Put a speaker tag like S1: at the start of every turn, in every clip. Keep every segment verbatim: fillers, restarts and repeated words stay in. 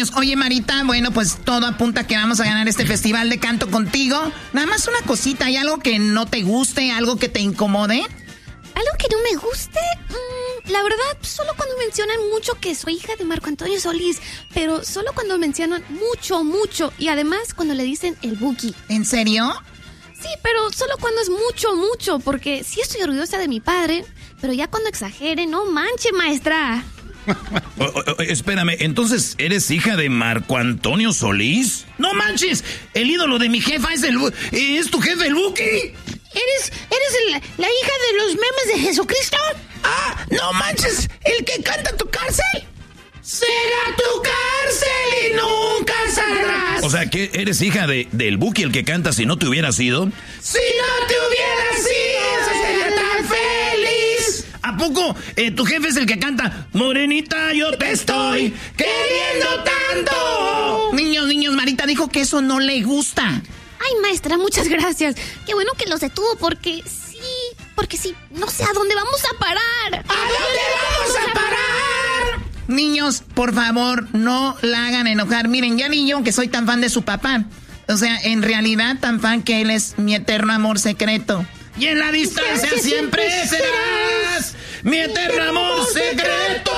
S1: niños. Oye, Marita, bueno, pues todo apunta a que vamos a ganar este festival de canto contigo. Nada más una cosita, ¿hay algo que no te guste, algo que te incomode?
S2: ¿Algo que no me guste? Mm, la verdad, solo cuando mencionan mucho que soy hija de Marco Antonio Solís, pero solo cuando mencionan mucho, mucho, y además cuando le dicen el Buki.
S1: ¿En serio?
S2: Sí, pero solo cuando es mucho, mucho, porque sí estoy orgullosa de mi padre, pero ya cuando exagere, no manche, maestra.
S3: o, o, espérame, ¿entonces eres hija de Marco Antonio Solís?
S4: ¡No manches! El ídolo de mi jefa es el... ¿Es tu jefe, el Buki?
S5: ¿Eres, eres el, la hija de los memes de Jesucristo?
S4: ¡Ah! ¡No manches! ¿El que canta tu cárcel? Será tu cárcel y nunca saldrás.
S3: O sea, ¿que eres hija de, del Buki, el que canta si no te hubiera sido?
S4: Si no te hubiera sido, sería tan feliz. ¿A poco eh, tu jefe es el que canta Morenita, yo te estoy queriendo tanto?
S1: Niños, niños, Marita dijo que eso no le gusta.
S2: Ay, maestra, muchas gracias. Qué bueno que los detuvo porque sí, porque sí, no sé a dónde vamos a parar.
S4: ¿A dónde vamos a parar?
S1: Niños, por favor, no la hagan enojar. Miren, ya ni yo que soy tan fan de su papá. O sea, en realidad tan fan que él es mi eterno amor secreto.
S4: Y en la distancia siempre, siempre serás mi eterno amor secreto.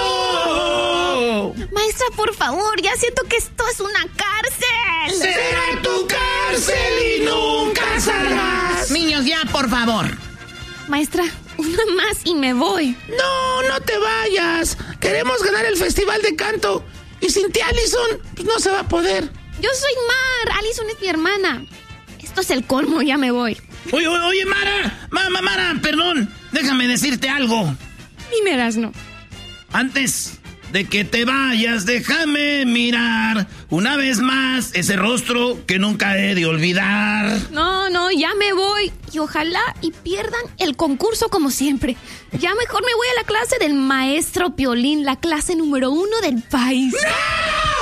S2: Maestra, por favor, ya siento que esto es una cárcel.
S4: Será tu cárcel y nunca saldrás.
S1: Niños, ya, por favor.
S2: Maestra, una más y me voy.
S5: No, no te vayas. Queremos ganar el festival de canto. Y sin ti, Allison, pues no se va a poder.
S2: Yo soy Mar, Allison es mi hermana. Esto es el colmo, ya me voy.
S4: Oye, oye, oye, Mara, Mara, Mara, perdón, déjame decirte algo.
S2: Dime, Erasno.
S4: Antes de que te vayas, déjame mirar una vez más ese rostro que nunca he de olvidar.
S2: No, no, ya me voy. Y ojalá y pierdan el concurso como siempre. Ya mejor me voy a la clase del maestro Piolín, la clase número uno del país.
S4: ¡No!